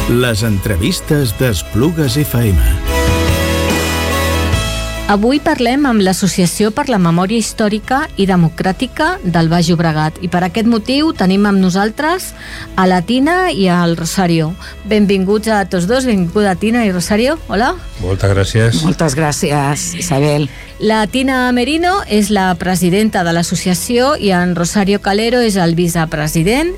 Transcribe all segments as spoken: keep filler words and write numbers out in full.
Les entrevistes d'Esplugues F M. Avui parlem amb l'Associació per la Memòria Històrica i Democràtica del Baix Llobregat i per aquest motiu tenim amb nosaltres a la Tina i al Rosario. Benvinguts a tots dos, benvinguda Tina i Rosario. Hola. Moltes gràcies. Moltes gràcies, Isabel. La Tina Merino és la presidenta de l'associació i en Rosario Calero és el vicepresident.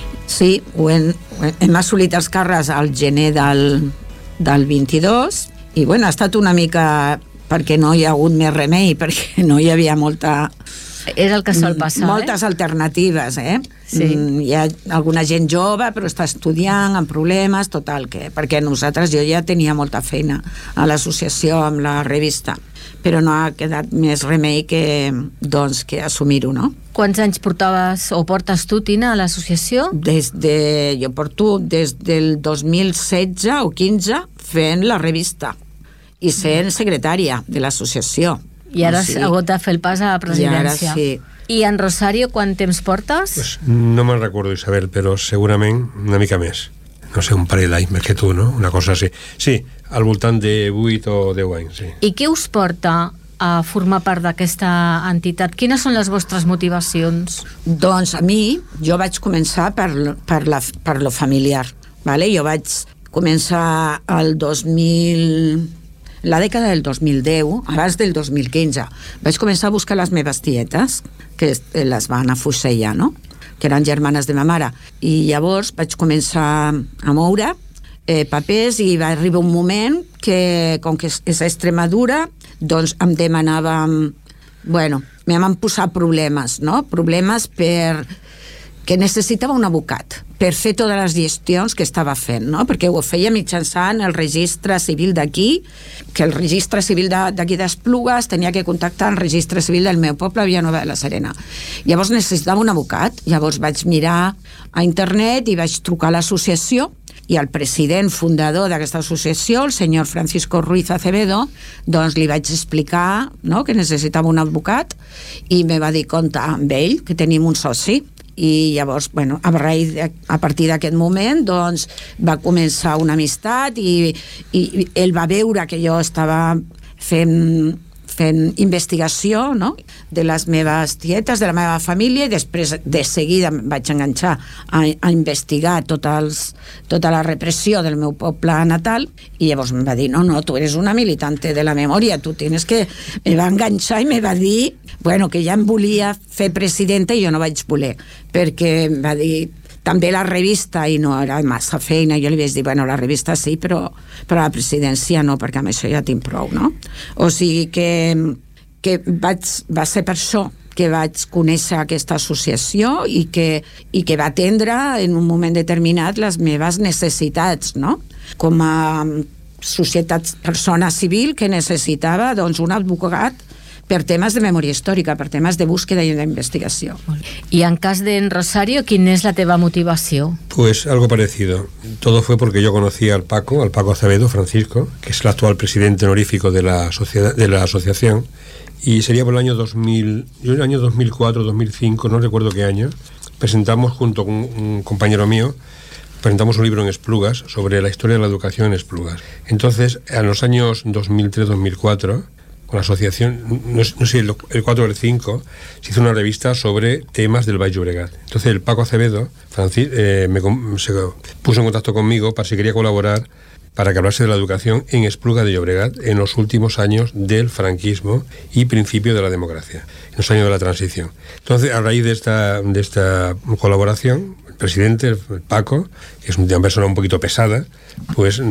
Sí, ho hem, hem assolit els càrrecs al gener del, del vint-i-dos i bueno, ha estat una mica perquè no hi ha hagut més remei, perquè no hi havia molta... És el que sol passar, moltes eh? alternatives, eh? Sí. Hi ha alguna gent jove, però està estudiant, amb problemes, total, que... perquè nosaltres, jo ja tenia molta feina a l'associació, amb la revista, però no ha quedat més remei que, doncs, que assumir-ho, no? Quants anys portaves o portes tu, Tina, a l'associació? Des de... Jo porto des del dos mil setze o quinze fent la revista i sent secretària de l'associació. I ara has sí. hagut de fer el pas a la presidència. I ara sí. I en Rosario, quant temps portes? Pues no me'n recordo, Isabel, però segurament una mica més. No sé, un parell d'anys més que tu, no? Una cosa així. Sí, al voltant de vuit o deu anys, sí. I què us porta a formar part d'aquesta entitat? Quines són les vostres motivacions? Doncs a mi, jo vaig començar per, per, la, per lo familiar, vale? Jo vaig començar el dos mil... la dècada del dos mil deu, abans del dos mil quinze, vaig començar a buscar les meves tietes, que les van afusellar, no? Que eren germanes de ma mare. I llavors vaig començar a moure eh, papers i va arribar un moment que, com que és a Extremadura, doncs em demanàvem... Bueno, me van posar problemes, no? Problemes per... que necessitava un advocat per fer totes les gestions que estava fent, no? Perquè ho feia mitjançant el registre civil d'aquí, que el registre civil d'aquí d'Esplugues tenia que contactar el registre civil del meu poble, Villanueva de la Serena. Llavors necessitava un advocat, llavors vaig mirar a internet i vaig trucar a l'associació i el president fundador d'aquesta associació, el senyor Francisco Ruiz Acevedo, doncs li vaig explicar, no?, que necessitava un advocat i me va dir, compte amb ell, que tenim un soci. I llavors, bueno, a, de, a partir d'aquest moment doncs va començar una amistat i, i, i ell va veure que jo estava fent, fent investigació, no?, de les meves tietes, de la meva família, i després de seguida em vaig enganxar a, a investigar tot els, tota la repressió del meu poble natal i llavors em va dir, no, no, tu eres una militante de la memòria, tu tienes que... Me va enganxar i me va dir, bueno, que ja em volia fer presidenta i jo no vaig voler, perquè em va dir també la revista i no era massa feina. Jo li vaig dir, bueno, la revista sí, però, però la presidència no, perquè amb això ja tinc prou, no? O sigui que, que vaig, va ser per això que vaig conèixer aquesta associació i que, i que va atendre en un moment determinat les meves necessitats, no? Com a societat, persona civil que necessitava doncs, un advocat per temes de memòria històrica, per temes de búsqueda i d'investigació. Y en cas de Rosario, ¿quién es la teva motivació? Pues algo parecido. Todo fue porque yo conocí al Paco, al Paco Acevedo, Francisco, que es el actual presidente honorífico de la, sociedad, de la asociación, y sería por el año dos mil, yo en el año dos mil cuatro, dos mil cinco, no recuerdo qué año, presentamos junto con un compañero mío, presentamos un libro en Esplugas sobre la historia de la educación en Esplugas. Entonces, en los años dos mil tres, dos mil cuatro, con la asociación, no, no sé, el, el cuatro o el cinco, se hizo una revista sobre temas del Baix Llobregat. Entonces el Paco Acevedo, Francis, eh, me, se puso en contacto conmigo para si quería colaborar para que hablase de la educación en Espluga de Llobregat en los últimos años del franquismo y principio de la democracia, en los años de la transición. Entonces, a raíz de esta, de esta colaboración, el presidente, el Paco, que es una persona un poquito pesada, pues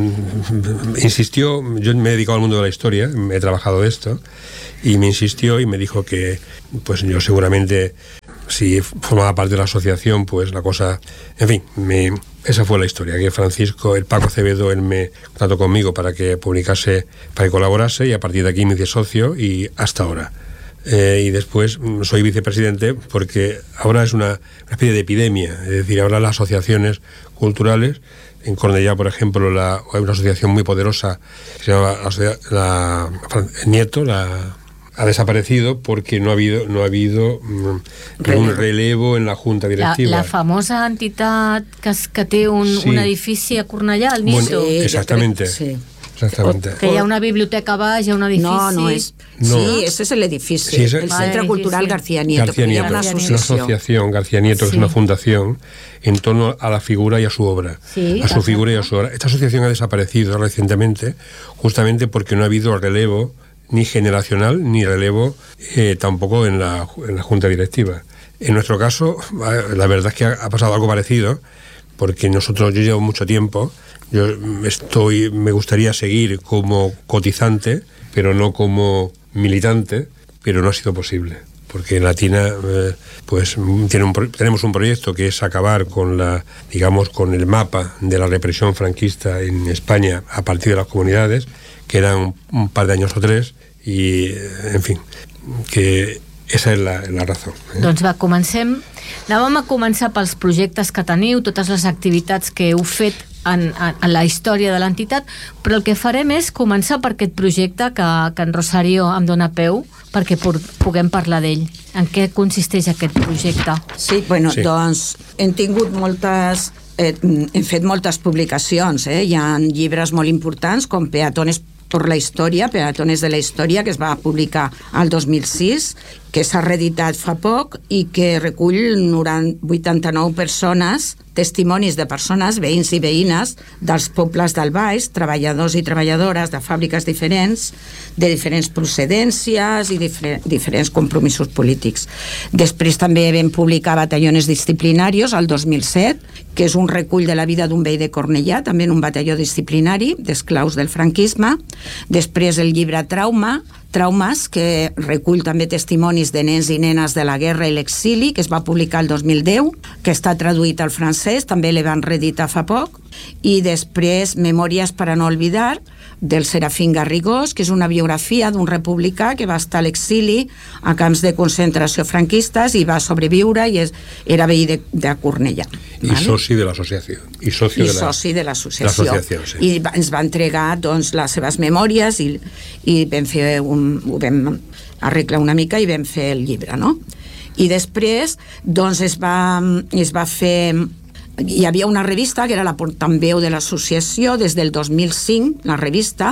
insistió. Yo me he dedicado al mundo de la historia, me he trabajado esto, y me insistió y me dijo que pues yo seguramente, si formaba parte de la asociación, pues la cosa, en fin, me, esa fue la historia, que Francisco, el Paco Acevedo, él me trató conmigo para que publicase, para que colaborase, y a partir de aquí me hice socio y hasta ahora. Eh, y después soy vicepresidente porque ahora es una, una especie de epidemia, es decir, ahora las asociaciones culturales, en Cornellá, por ejemplo, la, hay una asociación muy poderosa que se llama la, la, el Nieto, la ha desaparecido porque no ha habido, no ha habido mm, relevo. un relevo en la Junta Directiva. La, la famosa entitat que, que té un, sí. un edifici a Cornellà, al Niso. Bueno, exactamente. Sí. Exactamente. Que hi ha una biblioteca baix, hi ha un edifici... No, no és... No. Sí, ese es el edifici, sí, ese, el Centro Cultural García Nieto. García Nieto, una asociación. una asociación, García Nieto, sí. que es una fundación en torno a la figura y a su obra. Sí, a su figura y a su obra. Esta asociación ha desaparecido recientemente, justamente porque no ha habido relevo ni generacional, ni relevo eh, tampoco en la, en la Junta Directiva. En nuestro caso, la verdad es que ha, ha pasado algo parecido, porque nosotros, yo llevo mucho tiempo, yo estoy, me gustaría seguir como cotizante, pero no como militante, pero no ha sido posible, porque en Latina eh, pues tiene un, tenemos un proyecto que es acabar con la, digamos, con el mapa de la represión franquista en España a partir de las comunidades, que eran un, un par de años o tres, y en fin, que esa és la, la raó. Eh? Doncs va, comencem. Anàvem a començar pels projectes que teniu, totes les activitats que heu fet en, en, en la història de l'entitat, però el que farem és començar per aquest projecte que, que en Rosario em dona peu perquè puguem parlar d'ell. En què consisteix aquest projecte? Sí, bueno, sí. doncs hem tingut moltes... Eh, hem fet moltes publicacions, eh? Hi ha llibres molt importants com Peatones por la Història, Peatones de la Història, que es va publicar al dos mil sis, que s'ha reeditat fa poc i que recull vuitanta-nou persones, testimonis de persones, veïns i veïnes dels pobles del Baix, treballadors i treballadores de fàbriques diferents, de diferents procedències i difer diferents compromisos polítics. Després també vam publicar Batallones Disciplinarios al dos mil set, que és un recull de la vida d'un veí de Cornellà, també en un batalló disciplinari d'esclaus del franquisme. Després el llibre Trauma, Traumes, que recull també testimonis de nens i nenes de la guerra i l'exili, que es va publicar el dos mil deu, que està traduït al francès, també l'hi van reeditar fa poc. I després Memòries per a no olvidar, del Serafín Garrigós, que és una biografia d'un republicà que va estar a l'exili a camps de concentració franquistes i va sobreviure i és, era veí de, de Cornellà. I ¿vale? soci de l'associació. I, soci, I de la, soci de l'associació. Sí. I va, ens va entregar doncs, les seves memòries i, i vam fer un, ho vam arreglar una mica i vam fer el llibre, no? I després doncs, es, va, es va fer... Hi havia una revista que era la portaveu de l'associació des del dos mil cinc, la revista,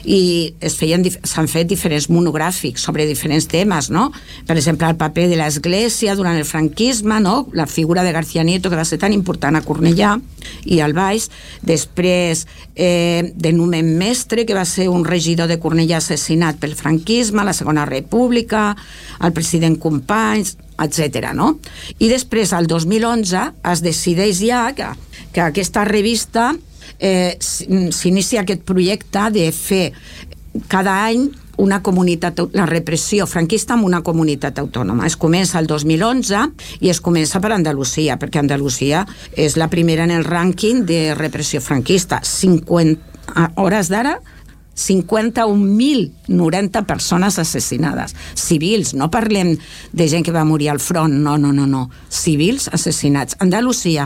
i s'han fet diferents monogràfics sobre diferents temes, no? Per exemple, el paper de l'església durant el franquisme, no? La figura de García Nieto, que va ser tan important a Cornellà i al Baix. Després, eh, de Numen Mestre, que va ser un regidor de Cornellà assassinat pel franquisme, la Segona República, el president Companys, etcètera, no? I després, al dos mil onze, es decideix ja que, que aquesta revista eh, s'inicia aquest projecte de fer cada any una comunitat, la repressió franquista en una comunitat autònoma. Es comença el dos mil onze i es comença per Andalusia, perquè Andalusia és la primera en el rànquing de repressió franquista. cinquanta, a hores d'ara, cinquanta-un mil noranta persones assassinades. Civils, no parlem de gent que va morir al front, no, no, no, no. Civils assassinats. Andalusia.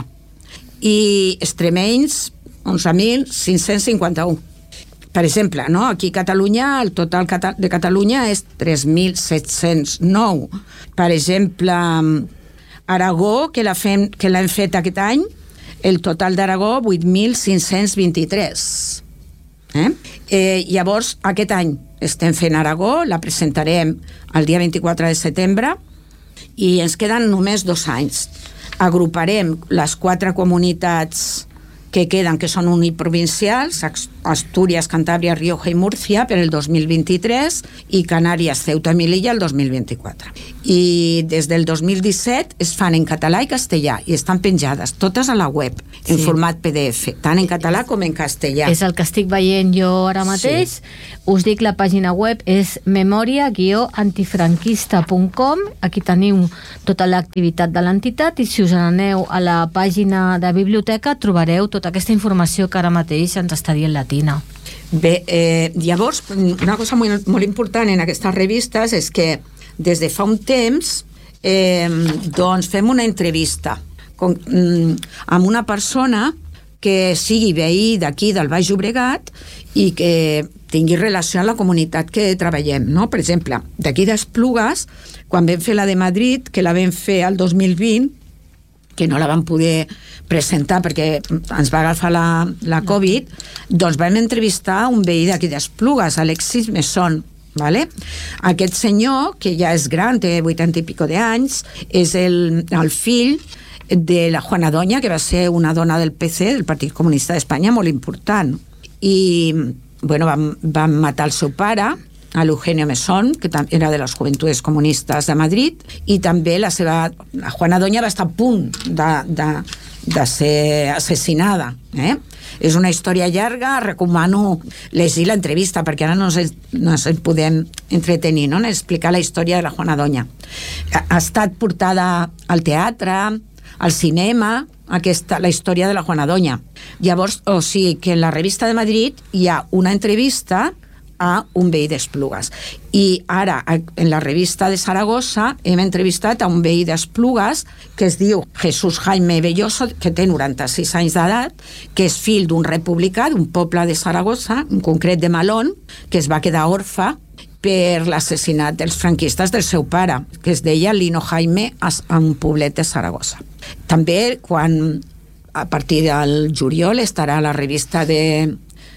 I extremenys, onze mil cinc-cents cinquanta-u. Per exemple, no? Aquí a Catalunya, el total de Catalunya és tres mil set-cents nou. Per exemple, Aragó, que l'hem fet aquest any, el total d'Aragó, vuit mil cinc-cents vint-i-tres. Eh? Eh, llavors, aquest any estem fent Aragó, la presentarem el dia vint-i-quatre de setembre i ens queden només dos anys. Agruparem les quatre comunitats que queden, que són uniprovincials, Astúries, Cantàbria, Rioja i Múrcia per el dos mil vint-i-tres i Canàries, Ceuta i Melilla el dos mil vint-i-quatre. I des del dos mil disset es fan en català i castellà i estan penjades totes a la web, en sí. format P D F, tant en català com en castellà. És el que estic veient jo ara mateix. Sí. Us dic, la pàgina web és memoria guió antifranquista punt com. Aquí teniu tota l'activitat de l'entitat i si us aneu a la pàgina de biblioteca trobareu tota aquesta informació que ara mateix ens està dient la Tina. Bé, eh, llavors, una cosa molt, molt important en aquestes revistes és que des de fa un temps eh, doncs fem una entrevista con, mm, amb una persona que sigui veí d'aquí del Baix Llobregat i que tingui relació amb la comunitat que treballem, no? Per exemple, d'aquí d'Esplugues, quan vam fer la de Madrid, que la vam fer al dos mil vint, que no la vam poder presentar perquè ens va agafar la, la Covid, doncs vam entrevistar un veí d'aquí d'Esplugues, Alexis Messon, vale? Aquest senyor, que ja és gran, té vuitanta i pico d'anys, és el, el fill de la Juana Doña, que va ser una dona del P C, del Partit Comunista d'Espanya, molt important. I, bueno, van, van matar el seu pare, a l'Eugenio Mesón, que era de les Joventudes Comunistes de Madrid, i també la seva... La Juana Doña va estar a punt de, de, de ser assassinada, eh? És una història llarga, recomano llegir l'entrevista, perquè ara no ens, no ens podem entretenir, no? En explicar la història de la Juana Doña. Ha, ha estat portada al teatre, al cinema, aquesta, la història de la Juana Doña. Llavors, o sigui, que en la revista de Madrid hi ha una entrevista a un veí d'Esplugues. I ara, en la revista de Saragossa, hem entrevistat a un veí d'Esplugues que es diu Jesús Jaime Belloso, que té noranta-sis anys d'edat, que és fill d'un republicà d'un poble de Saragossa, en concret de Malón, que es va quedar orfe per l'assassinat dels franquistes del seu pare, que es deia Lino Jaime, a un poblet de Saragossa. També, quan a partir del juliol estarà la revista de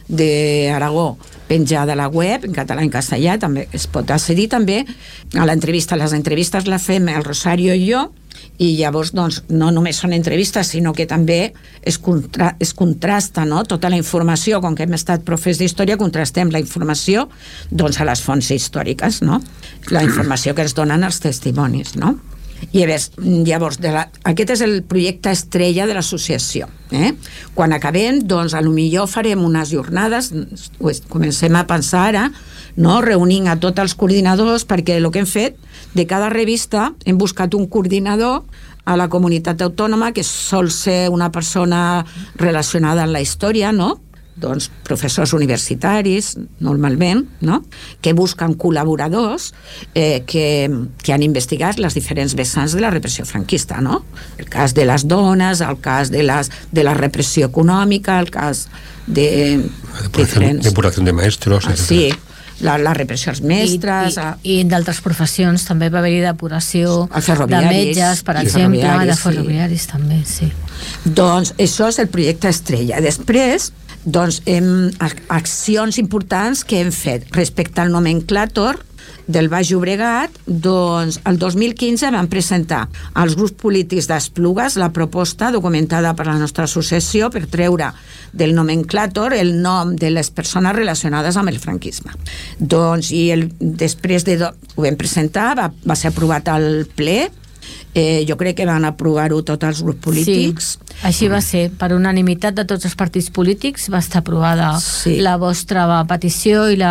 d'Aragó penjada a la web, en català i en castellà, també es pot accedir també a l'entrevista. Les entrevistes les fem el Rosario i jo, i llavors doncs, no només són entrevistes, sinó que també es, contra, es contrasta, no? Tota la informació, com que hem estat profes d'història, contrastem la informació doncs, a les fonts històriques, no? La informació que ens donen els testimonis, no? I llavors, de la, aquest és el projecte estrella de l'associació. Eh? Quan acabem, doncs, a lo millor farem unes jornades, pues, comencem a pensar ara, no? Reunint a tots els coordinadors, perquè el que hem fet, de cada revista hem buscat un coordinador a la comunitat autònoma, que sol ser una persona relacionada amb la història, no? Doncs professors universitaris, normalment, no? Que busquen col·laboradors eh, que, que han investigat les diferents vessants de la repressió franquista, no? El cas de les dones, el cas de, les, de la repressió econòmica, el cas de... Depuración, depuración de maestros, ah, sí, la, la repressió als mestres... I, i, i d'altres professions també va haver-hi depuració de metges, per sí, exemple, de sí. ferroviaris també, sí. Doncs això és el projecte estrella. Després, doncs, hem, accions importants que hem fet respecte al nomenclàtor del Baix Llobregat. Doncs el dos mil quinze vam presentar als grups polítics d'Esplugues la proposta documentada per la nostra associació per treure del nomenclàtor el nom de les persones relacionades amb el franquisme. Doncs, i el, després de do, ho vam presentar, va, va ser aprovat al ple. Eh, jo crec que van aprovar-ho tots els grups polítics. Sí, així va ser. Per unanimitat de tots els partits polítics va estar aprovada sí. la vostra petició i la,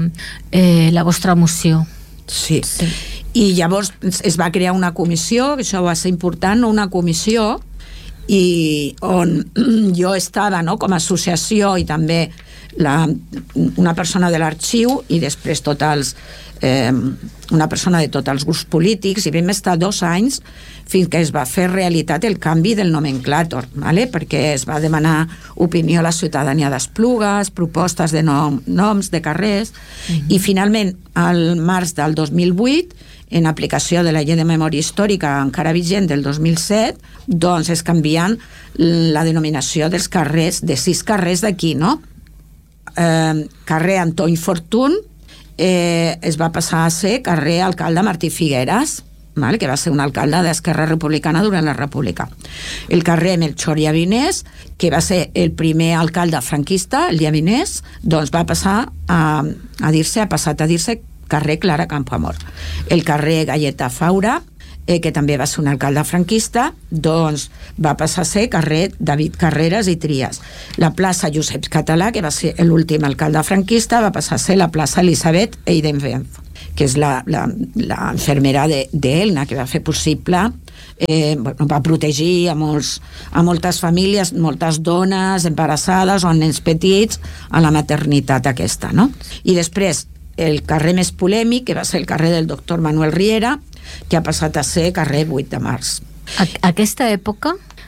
eh, la vostra moció. Sí. sí. I llavors es va crear una comissió, que això va ser important, una comissió i on jo estava, no?, com a associació, i també la, una persona de l'arxiu, i després tots els eh, una persona de tots els grups polítics, i vam estar dos anys fins que es va fer realitat el canvi del nomenclàtor, ¿vale? Perquè es va demanar opinió a la ciutadania d'Esplugues, propostes de nom, noms de carrers, uh-huh. i finalment al març del dos mil vuit, en aplicació de la llei de memòria històrica encara vigent del dos mil set, doncs es canvien la denominació dels carrers, de sis carrers d'aquí, no? Eh, carrer Antoni Fortuny eh, es va passar a ser carrer Alcalde Martí Figueres, ¿vale? Que va ser un alcalde d'Esquerra Republicana durant la República. El carrer Melchor Llavinés, que va ser el primer alcalde franquista, el Llavinés, doncs va passar a, a dir-se, ha passat a dir-se carrer Clara Campoamor. El carrer Galleta Faura, eh, que també va ser un alcalde franquista, doncs va passar a ser carrer David Carreras i Trias. La plaça Josep Català, que va ser l'últim alcalde franquista, va passar a ser la plaça Elisabet Eidenbenz, que és la, la, la infermera d'Elna, que va fer possible, eh, bueno, va protegir a, molts, a moltes famílies, moltes dones embarassades o nens petits a la maternitat aquesta, no? I després el carrer més polèmic, que va ser el carrer del doctor Manuel Riera, que ha passat a ser carrer vuit de març. Aquesta època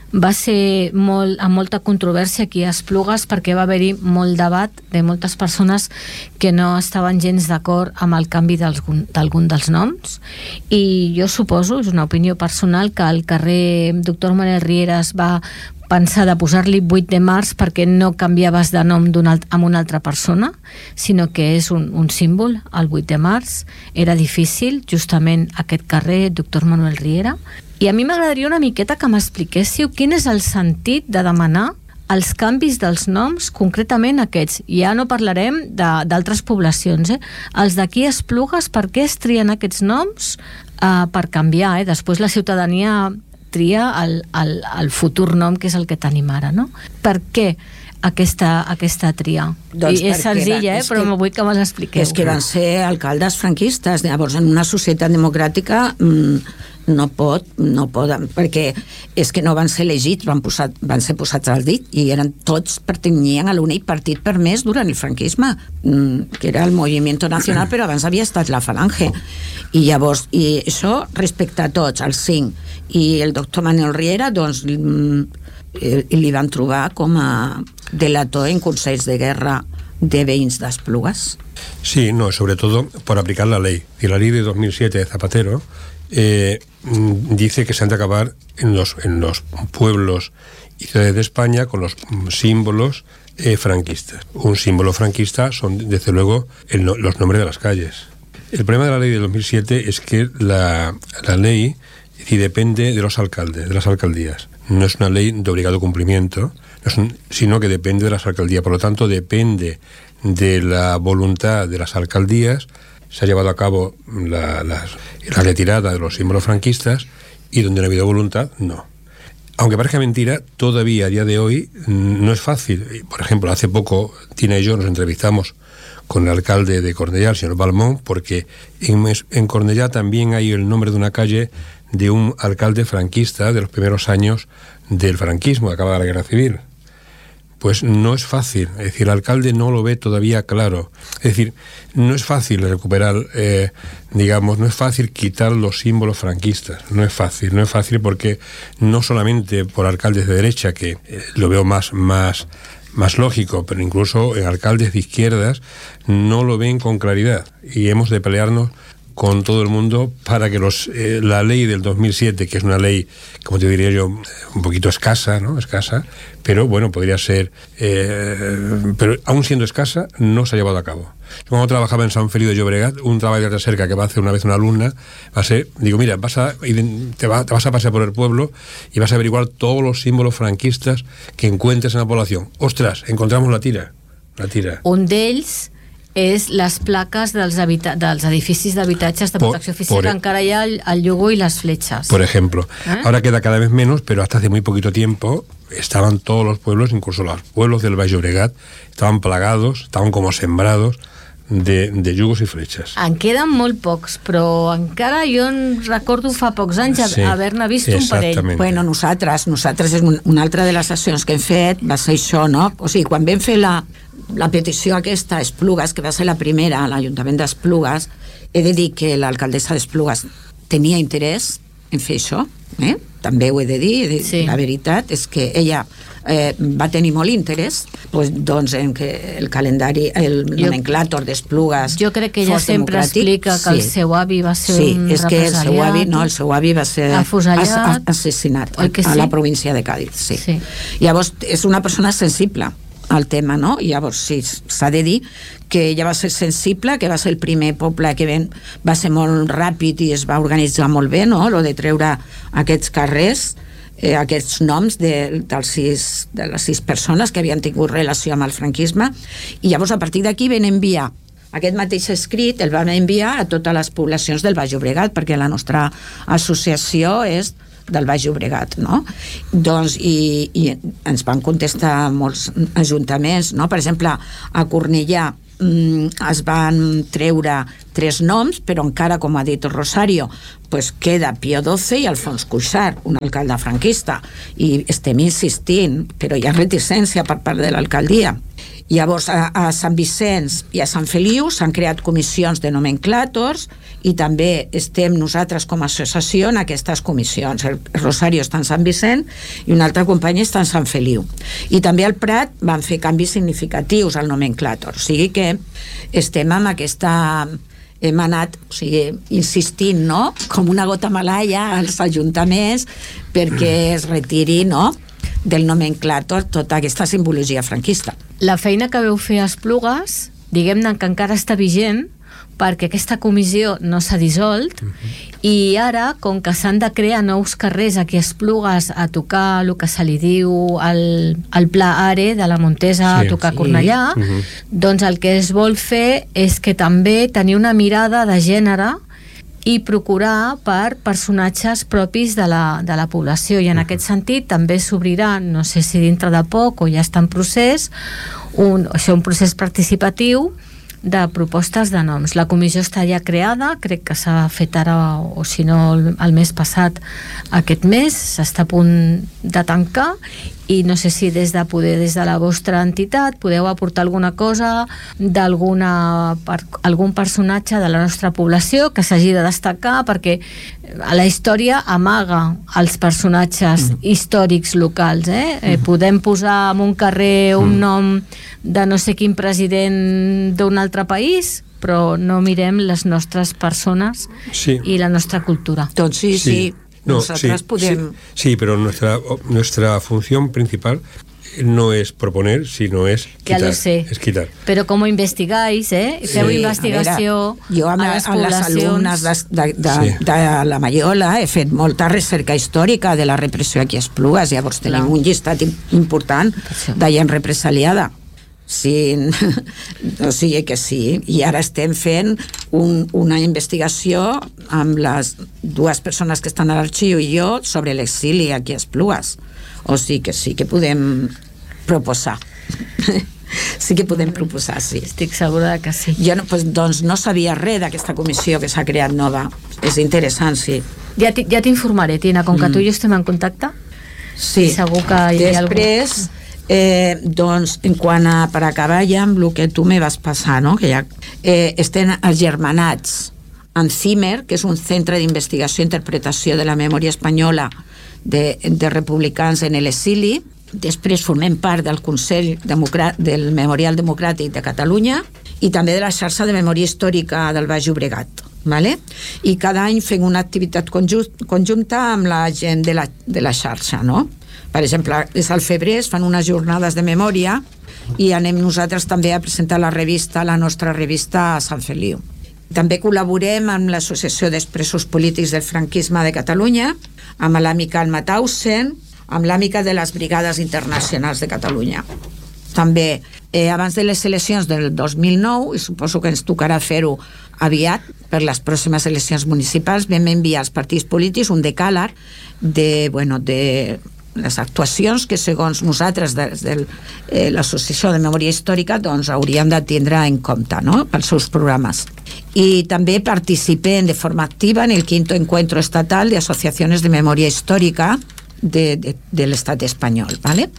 va ser molt, amb molta controvèrsia aquí a Esplugues, perquè va haver-hi molt debat de moltes persones que no estaven gens d'acord amb el canvi d'algun dels noms, i jo suposo, és una opinió personal, que el carrer Doctor Manuel Riera es va pensar de posar-li vuit de març perquè no canviaves de nom alt, amb una altra persona, sinó que és un, un símbol, el vuit de març. Era difícil, justament aquest carrer Doctor Manuel Riera. I a mi m'agradaria una miqueta que m'expliquéssiu quin és el sentit de demanar els canvis dels noms, concretament aquests. Ja no parlarem d'altres poblacions, eh? Els d'aquí a Esplugues, per què es trien aquests noms? Uh, per canviar, eh? Després la ciutadania tria el, el, el futur nom, que és el que tenim ara, no? Per què aquesta, aquesta tria? Doncs I és senzilla, eh? Però que, vull que me l'expliqueu. És que van ser alcaldes franquistes. Llavors, en una societat democràtica mmm, no pot, no poden, perquè és que no van ser elegits, van, posat, van ser posats al dit, i eren tots, pertanyien a l'únic partit permès durant el franquisme, mmm, que era el Movimiento Nacional, però abans havia estat la Falange. I llavors, i això respecte a tots, els cinc. I el doctor Manuel Riera, doncs, li van trobar com a delator en consells de guerra de veïns d'Esplugues. Sí, no, sobre todo por aplicar la ley. Y la ley de dos mil siete de Zapatero eh, dice que se han de acabar en los, en los pueblos y ciudades de España con los símbolos eh, franquistas. Un símbolo franquista son, desde luego, el, los nombres de las calles. El problema de la ley de dos mil siete es que la, la ley y depende de los alcaldes, de las alcaldías. No es una ley de obligado cumplimiento, no es un, sino que depende de las alcaldías. Por lo tanto, depende de la voluntad de las alcaldías. Se ha llevado a cabo la, la, la retirada de los símbolos franquistas, y donde no ha habido voluntad, no. Aunque parezca mentira, todavía a día de hoy no es fácil. Por ejemplo, hace poco Tina y yo nos entrevistamos con el alcalde de Cornellá, el señor Balmón, porque en, en Cornellá también hay el nombre de una calle de un alcalde franquista de los primeros años del franquismo, acaba la guerra civil. Pues no es fácil, es decir, el alcalde no lo ve todavía claro. Es decir, no es fácil recuperar, eh, digamos, no es fácil quitar los símbolos franquistas, no es fácil, no es fácil porque no solamente por alcaldes de derecha, que eh, lo veo más, más, más lógico, pero incluso en alcaldes de izquierdas no lo ven con claridad, y hemos de pelearnos con todo el mundo para que los eh, la ley del dos mil siete, que es una ley, como te diría yo, un poquito escasa, ¿no? Escasa, pero bueno, podría ser, eh, pero aún siendo escasa, no se ha llevado a cabo. Yo cuando trabajaba en San Feliu de Llobregat, un trabajo de recerca que va a hacer una vez una alumna, va a ser, digo, mira, vas a, te, va, te vas a pasear por el pueblo y vas a averiguar todos los símbolos franquistas que encuentres en la población. Ostras, encontramos la tira, la tira. Un d'ells és les plaques dels, dels edificis d'habitatges de protecció oficial, que encara hi ha el, el logo y las flechas. Por ejemplo. ¿Eh? Ahora queda cada vez menos, pero hasta hace muy poquito tiempo estaban todos los pueblos, incluso los pueblos del Baix Llobregat, estaban plagados, estaban como sembrados de, de yugos i fletxes. En queden molt pocs, però encara jo recordo fa pocs anys sí, haver-ne vist un parell. Bueno, nosaltres, nosaltres és una altra de les accions que hem fet, va ser això, no? O sigui, quan vam fer la, la petició aquesta a Esplugues, que va ser la primera a l'Ajuntament d'Esplugues, he de dir que l'alcaldessa d'Esplugues tenia interès en fer això, eh? També ho he de dir, he de, sí. La veritat és que ella eh, va tenir molt interès, pues, doncs, en que el calendari, el nomenclàtor d'Esplugues jo crec que ella sempre explica que sí. El seu avi va ser sí, un és que el seu avi, no, el seu avi va ser afusellat, assassinat a, sí? a la província de Càdiz, sí. Sí. Llavors és una persona sensible al tema, no? I llavors sí, s'ha de dir que ella va ser sensible, que va ser el primer poble que ven, va ser molt ràpid i es va organitzar molt bé, no? Lo de treure aquests carrers, eh, aquests noms de, dels sis, de les sis persones que havien tingut relació amb el franquisme, i llavors a partir d'aquí van enviar aquest mateix escrit, el van enviar a totes les poblacions del Baix Llobregat, perquè la nostra associació és del Baix Llobregat, no? Doncs, i, i ens van contestar molts ajuntaments, no? Per exemple, a Cornellà mm, es van treure tres noms, però encara, com ha dit el Rosario, pues queda Pío doce i Alfons Cuixart, un alcalde franquista, i estem insistint, però hi ha reticència per part de l'alcaldia Llavors, a, a Sant Vicenç i a Sant Feliu s'han creat comissions de nomenclàtors i també estem nosaltres com a associació en aquestes comissions. El Rosario està en Sant Vicent i una altra companya està en Sant Feliu. I també al Prat van fer canvis significatius al nomenclàtor. O sigui que estem amb aquesta... hem anat, o sigui, insistint, no?, com una gota malaia als ajuntaments perquè es retiri, no?, del nomenclàtor tota aquesta simbologia franquista. La feina que veu fer a Esplugues, diguem-ne que encara està vigent, perquè aquesta comissió no s'ha dissolt, uh-huh. i ara, com que s'han de crear nous carrers aquí a Esplugues a tocar el que se li diu el, el Pla Are de la Montesa, sí, a tocar sí. Cornellà, uh-huh. doncs el que es vol fer és que també tenir una mirada de gènere i procurar per personatges propis de la, de la població, i en uh-huh. aquest sentit també s'obrirà, no sé si dintre de poc o ja està en procés, un, això, un procés participatiu de propostes de noms. La comissió està ja creada, crec que s'ha fet ara, o si no el, el mes passat, aquest mes, s'està a punt de tancar, i no sé si des de poder, des de la vostra entitat podeu aportar alguna cosa d'alguna per, algun personatge de la nostra població que s'hagi de destacar, perquè a la història amaga els personatges mm. històrics locals, eh? Mm. Eh, podem posar en un carrer un mm. nom de no sé quin president d'un altre país, però no mirem les nostres persones sí. i la nostra cultura. Doncs sí, sí, sí. No, nosotras sí, podemos... sí, sí, pero nuestra, nuestra función principal no es proponer, sino es quitar. Ya lo sé. Es quitar. Pero ¿cómo investigáis, eh? Feu sí, investigació a, jo amb, a les a les alumnes de, de, de, sí. de la Maiola he fet molta recerca històrica de la repressió aquí a Esplugues, llavors tenim Clar. un llistat important de gent represaliada. Sí, o sigui que sí, i ara estem fent un, una investigació amb les dues persones que estan a l'arxiu i jo sobre l'exili aquí a Esplugues, o sigui que sí que podem proposar sí que podem proposar, sí. Estic segura que sí. Jo no, pues, doncs no sabia res d'aquesta comissió que s'ha creat nova, és interessant, sí. Ja t'informaré, Tina, com que mm. tu i jo estem en contacte, sí. segur que hi ha després algú... Eh, doncs en quant a per acabar ja amb el que tu me vas passar, no? Que ja eh, estem agermanats en CIMER, que és un centre d'investigació i interpretació de la memòria espanyola de, de republicans en l'exili. Després formem part del Consell Democrà- del Memorial Democràtic de Catalunya i també de la xarxa de memòria històrica del Baix Llobregat, vale? I cada any fem una activitat conjunta amb la gent de la, de la xarxa, no? Per exemple, des al febrer es fan unes jornades de memòria i anem nosaltres també a presentar la revista, la nostra revista a Sant Feliu. També col·laborem amb l'Associació d'Expresos Polítics del Franquisme de Catalunya, amb l'Amica Alma Tausen, amb l'Amica de les Brigades Internacionals de Catalunya. També, eh, abans de les eleccions del dos mil nou, i suposo que ens tocarà fer-ho aviat per les pròximes eleccions municipals, vam enviar als partits polítics un decàleg de, bueno, de les actuacions que segons nosaltres des de eh, l'Associació de Memòria Històrica doncs haurien de tindre en compte, no?, pels seus programes. I també participem de forma activa en el quinto encuentro estatal de asociaciones de memoria histórica de, de, de l'estat espanyol, ¿vale?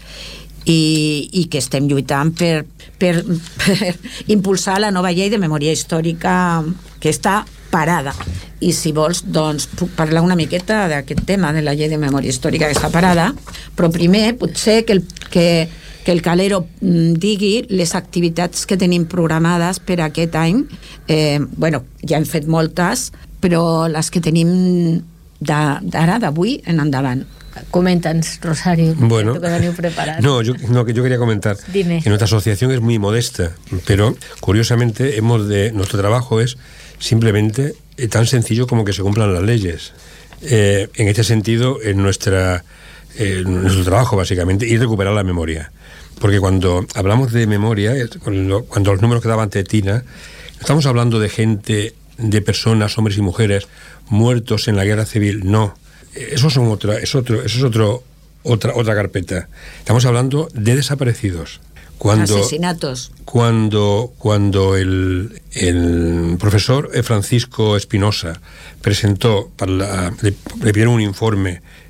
I, i que estem lluitant per, per, per impulsar la nova llei de memòria històrica que està parada. I si vols, doncs, puc parlar una miqueta d'aquest tema de la llei de memòria històrica que està parada, però primer potser que el, que, que el Calero digui les activitats que tenim programades per aquest any. Eh, bueno, ja hem fet moltes, però les que tenim d'ara, d'avui en endavant. Coméntanos, Rosario, bueno, que veniu preparat. No, yo, no, que yo quería comentar Dime. que nuestra asociación es muy modesta, pero curiosamente hemos de, nuestro trabajo es simplemente eh, tan sencillo como que se cumplan las leyes. Eh, en este sentido, en nuestra, eh, nuestro trabajo básicamente, y recuperar la memoria. Porque cuando hablamos de memoria, cuando, cuando los números que daba ante Tina, estamos hablando de gente, de personas, hombres y mujeres, muertos en la guerra civil, no. Eso son otra, es otro, eso es otro, otra, otra carpeta. Estamos hablando de desaparecidos. Cuando, asesinatos. Cuando, cuando el, el profesor Francisco Espinosa presentó, para la, le, le pidieron un informe